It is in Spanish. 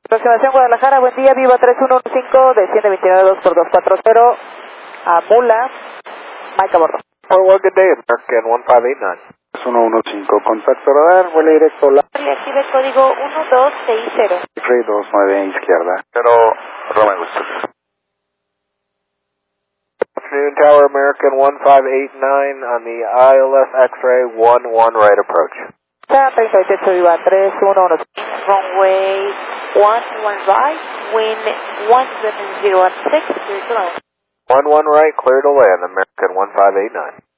Aproximación Guadalajara, buen día, Viva 3115, desciende 292 por 240, a Mula, Mike a bordo. Good day, American 1589. 115, contacto radar, vuelo directo, la Le active el código 1260. 329 izquierda. Pero, Romeo. Afternoon Tower, American 1589 on the ILS X-ray 11 right approach. San 38 Viva 3115, runway 11 right, wind 17016, clear to land. 11 right, clear to land, American 1589.